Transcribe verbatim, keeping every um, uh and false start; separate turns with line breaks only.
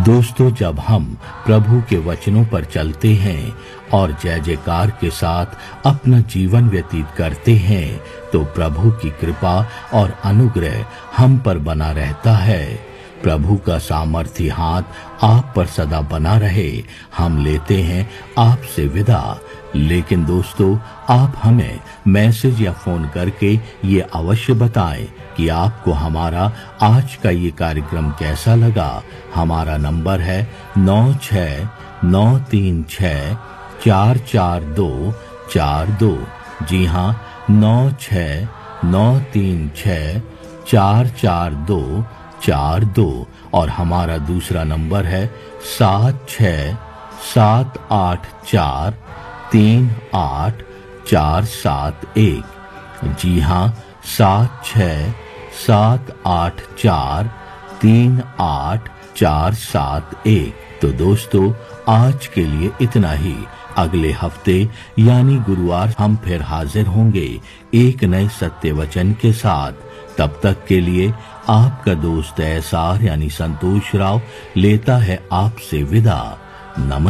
दोस्तों, जब हम प्रभु के वचनों पर चलते हैं और जय जयकार के साथ अपना जीवन व्यतीत करते हैं तो प्रभु की कृपा और अनुग्रह हम पर बना रहता है। प्रभु का सामर्थी हाथ आप पर सदा बना रहे। हम लेते हैं आपसे विदा। लेकिन दोस्तों, आप हमें मैसेज या फोन करके ये अवश्य बताएं कि आपको हमारा आज का ये कार्यक्रम कैसा लगा। हमारा नंबर है नौ छः नौ तीन छः चार चार दो चार दो। जी हाँ, नौ छः नौ तीन छः चार चार दो चार दो। और हमारा दूसरा नंबर है सात छः सात आठ चार तीन आठ चार सात एक। जी हाँ, सात छः सात आठ चार तीन आठ चार सात एक। तो दोस्तों, आज के लिए इतना ही। अगले हफ्ते यानी गुरुवार हम फिर हाजिर होंगे एक नए सत्य वचन के साथ। तब तक के लिए आपका दोस्त एसार यानी संतोष राव लेता है आपसे विदा। नमस्कार।